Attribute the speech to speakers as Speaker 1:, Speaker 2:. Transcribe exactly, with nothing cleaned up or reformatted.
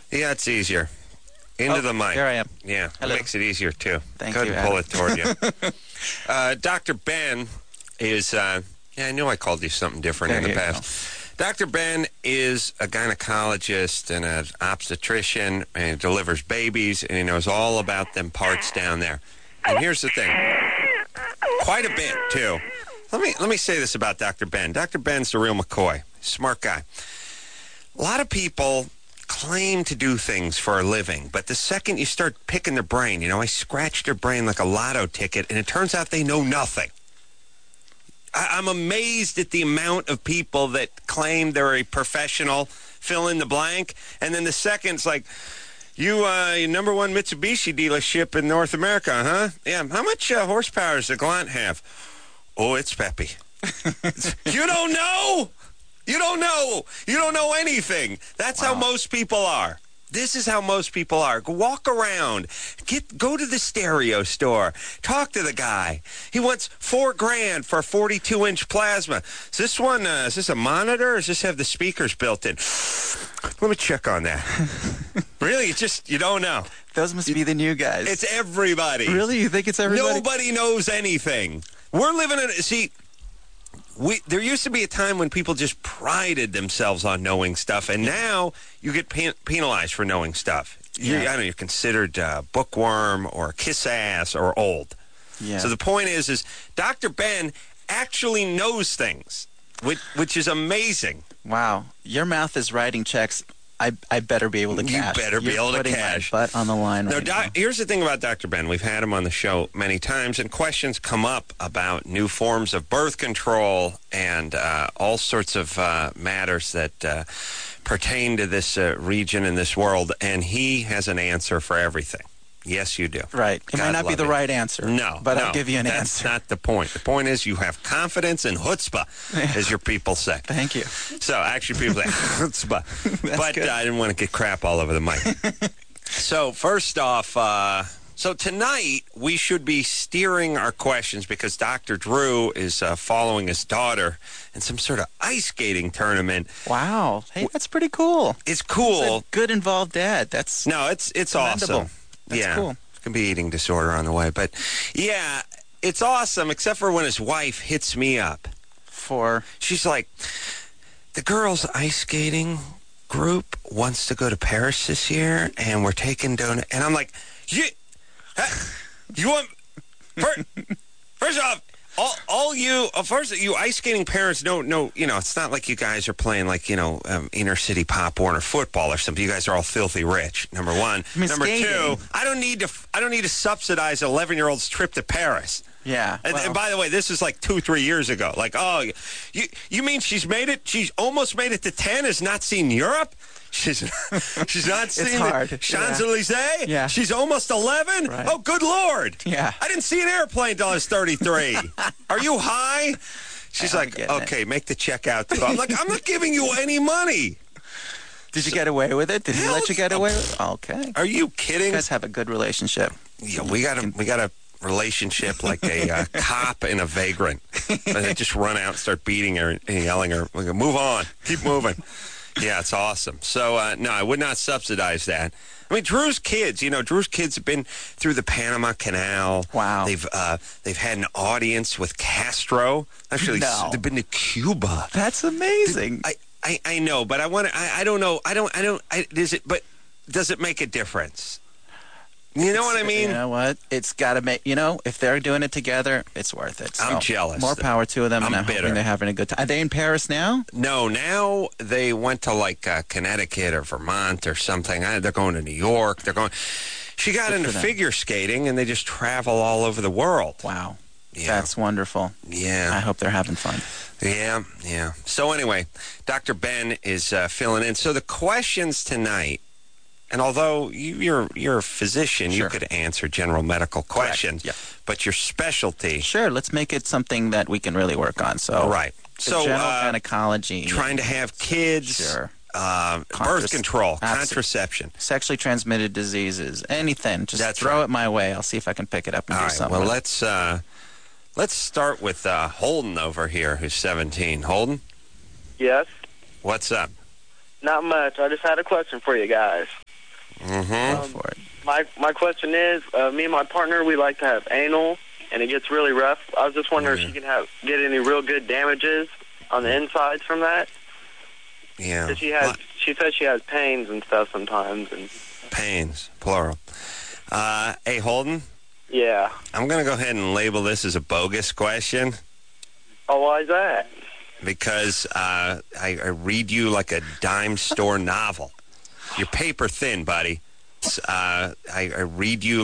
Speaker 1: Yeah, it's easier. Into
Speaker 2: oh,
Speaker 1: the mic.
Speaker 2: Here I am.
Speaker 1: Yeah,
Speaker 2: Hello.
Speaker 1: It makes it easier, too.
Speaker 2: Thank
Speaker 1: Go
Speaker 2: you,
Speaker 1: ahead and pull
Speaker 2: Adam.
Speaker 1: it toward you. uh, Doctor Ben is, uh, yeah, I knew I called you something different
Speaker 2: There
Speaker 1: in the
Speaker 2: you
Speaker 1: past. Doctor Ben is a gynecologist and an obstetrician, and he delivers babies, and he knows all about them parts down there. And here's the thing. Quite a bit, too. Let me let me say this about Doctor Ben. Doctor Ben's the real McCoy. Smart guy. A lot of people claim to do things for a living, but the second you start picking their brain, you know, I scratch their brain like a lotto ticket, and it turns out they know nothing. I, I'm amazed at the amount of people that claim they're a professional, fill in the blank, and then the second's like, you, uh, your number one Mitsubishi dealership in North America, huh? Yeah, how much uh, horsepower does the Galant have? Oh, it's peppy. You don't know? You don't know. You don't know anything. That's
Speaker 2: Wow.
Speaker 1: how most people are. This is how most people are. Go walk around. Get go to the stereo store. Talk to the guy. He wants four grand for a forty-two inch plasma. Is this one? Uh, is this a monitor? Or does this have the speakers built in? Let me check on that. Really? You just you don't know.
Speaker 2: Those must be the new guys.
Speaker 1: It's everybody.
Speaker 2: Really? You think it's everybody?
Speaker 1: Nobody knows anything. We're living in see. We, there used to be a time when people just prided themselves on knowing stuff, and now you get pen, penalized for knowing stuff. You're,
Speaker 2: Yeah.
Speaker 1: I don't know, you're considered uh, bookworm or kiss ass or old.
Speaker 2: Yeah.
Speaker 1: So the point is, is Doctor Ben actually knows things, which, which is amazing.
Speaker 2: Wow. Your mouth is writing checks. I I better be able to
Speaker 1: You
Speaker 2: cash.
Speaker 1: better be
Speaker 2: You're
Speaker 1: able to
Speaker 2: putting
Speaker 1: cash.
Speaker 2: my butt on the line
Speaker 1: Now,
Speaker 2: right
Speaker 1: doc,
Speaker 2: now.
Speaker 1: here's the thing about Doctor Ben. We've had him on the show many times, and questions come up about new forms of birth control and uh, all sorts of uh, matters that uh, pertain to this uh, region and this world, and he has an answer for everything. Yes, you do.
Speaker 2: Right. It
Speaker 1: God
Speaker 2: might not be
Speaker 1: love
Speaker 2: the
Speaker 1: it.
Speaker 2: right answer.
Speaker 1: No,
Speaker 2: But
Speaker 1: no,
Speaker 2: I'll give you an
Speaker 1: that's
Speaker 2: answer.
Speaker 1: not the point. The point is you have confidence and chutzpah, as your people say.
Speaker 2: Thank you.
Speaker 1: So actually, people say chutzpah, but
Speaker 2: good.
Speaker 1: uh, I didn't want to get crap all over the mic. So first off, uh, so tonight we should be steering our questions because Doctor Drew is uh, following his daughter in some sort of ice skating tournament.
Speaker 2: Wow. Hey, that's pretty cool.
Speaker 1: It's
Speaker 2: He's
Speaker 1: cool.
Speaker 2: a good involved dad. That's
Speaker 1: No, it's it's
Speaker 2: commendable.
Speaker 1: awesome.
Speaker 2: That's
Speaker 1: yeah,
Speaker 2: cool.
Speaker 1: it can be eating disorder on the way, but yeah, it's awesome. Except for when his wife hits me up.
Speaker 2: for
Speaker 1: She's like, the girls ice skating group wants to go to Paris this year, and we're taking donut. And I'm like, you, huh, you want? First, first off, all, all you, uh, first you ice skating parents know, no, you know, it's not like you guys are playing like you know um, inner city Pop Warner football or something. You guys are all filthy rich. Number one,
Speaker 2: I mean,
Speaker 1: number
Speaker 2: skating.
Speaker 1: two, I don't need to, I don't need to subsidize an eleven year old's trip to Paris.
Speaker 2: yeah.
Speaker 1: And,
Speaker 2: well,
Speaker 1: and by the way, this is like two, three years ago. Like, oh, you you mean she's made it? She's almost made it to ten. Has not seen Europe. She's she's not seen
Speaker 2: hard,
Speaker 1: the Champs Elysees.
Speaker 2: Yeah.
Speaker 1: She's almost eleven.
Speaker 2: Right.
Speaker 1: Oh, good Lord.
Speaker 2: Yeah.
Speaker 1: I didn't see an airplane until I was thirty-three. Are you high? She's
Speaker 2: I'm
Speaker 1: like,
Speaker 2: getting it.
Speaker 1: okay, make the check out. Too. I'm like, I'm not giving you any money.
Speaker 2: did you get away with it? Did he
Speaker 1: Hell
Speaker 2: let you get
Speaker 1: no.
Speaker 2: away with it? Okay.
Speaker 1: Are you
Speaker 2: You
Speaker 1: kidding?
Speaker 2: guys have a good relationship.
Speaker 1: Yeah, we got a we got a relationship like a uh, cop and a vagrant. And they just run out and start beating her and yelling her, we go, move on, keep moving. Yeah, it's awesome. So, uh, no, I would not subsidize that. I mean, Drew's kids, you know, Drew's kids have been through the Panama Canal.
Speaker 2: Wow.
Speaker 1: They've uh, they've had an audience with Castro. Actually,
Speaker 2: No.
Speaker 1: they've been to Cuba.
Speaker 2: That's amazing.
Speaker 1: I, I, I know, but I want to, I, I don't know, I don't, I don't, I, does it, but does it make a difference? You know what I mean?
Speaker 2: You know what? It's got to make, you know, if they're doing it together, it's worth it. So
Speaker 1: I'm jealous.
Speaker 2: More power to them.
Speaker 1: I'm
Speaker 2: and I'm
Speaker 1: bitter.
Speaker 2: hoping they're having a good time. Are they in Paris now?
Speaker 1: No, now they went to like uh, Connecticut or Vermont or something. I, they're going to New York. They're going. She got
Speaker 2: Good
Speaker 1: into
Speaker 2: for them.
Speaker 1: figure skating, and they just travel all over the world.
Speaker 2: Wow.
Speaker 1: Yeah,
Speaker 2: That's wonderful. I
Speaker 1: yeah,
Speaker 2: hope they're having fun.
Speaker 1: yeah, yeah. So anyway, Doctor Ben is uh, filling in. So the questions tonight, and although you, you're you're a physician, you
Speaker 2: Sure.
Speaker 1: could answer general medical questions.
Speaker 2: Yep.
Speaker 1: But your specialty,
Speaker 2: Sure, let's make it something that we can really work on. So,
Speaker 1: right?
Speaker 2: the
Speaker 1: So
Speaker 2: general
Speaker 1: uh,
Speaker 2: gynecology,
Speaker 1: trying to have kids.
Speaker 2: Sure.
Speaker 1: Uh, birth
Speaker 2: Contras-
Speaker 1: control,
Speaker 2: Absol-
Speaker 1: contraception.
Speaker 2: sexually transmitted diseases, anything. Just
Speaker 1: That's
Speaker 2: throw
Speaker 1: right.
Speaker 2: it my way. I'll see if I can pick it up and
Speaker 1: All
Speaker 2: do
Speaker 1: right.
Speaker 2: something.
Speaker 1: Well,
Speaker 2: with it.
Speaker 1: let's uh, let's start with uh, Holden over here, who's seventeen. Holden,
Speaker 3: Yes.
Speaker 1: what's up?
Speaker 3: Not much. I just had a question for you guys.
Speaker 1: Mm-hmm.
Speaker 2: Go for it.
Speaker 3: My my question is, uh, me and my partner, we like to have anal, and it gets really rough. I was just wondering
Speaker 1: Yeah.
Speaker 3: if she can have get any real good damages on the insides from that.
Speaker 1: Yeah.
Speaker 3: 'Cause she has,
Speaker 1: Lot-
Speaker 3: she says she has pains and stuff sometimes, and
Speaker 1: Pains, plural. Uh, hey, Holden,
Speaker 3: yeah.
Speaker 1: I'm going to go ahead and label this as a bogus question
Speaker 3: Oh, why is that?
Speaker 1: because uh, I, I read you like a dime store novel. You're paper thin, buddy. Uh, I, I read you